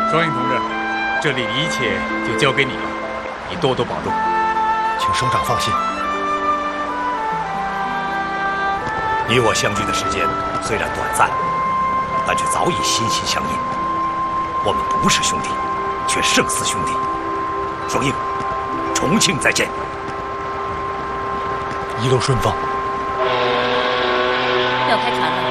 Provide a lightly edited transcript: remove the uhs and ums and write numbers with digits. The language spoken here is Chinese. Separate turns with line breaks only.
双英同志，这里的一切就交给你了，你多多保重。
请省长放心。你我相聚的时间虽然短暂，但却早已心心相印。我们不是兄弟，却胜似兄弟。双英，重庆再见。
一路顺风。
要开船了。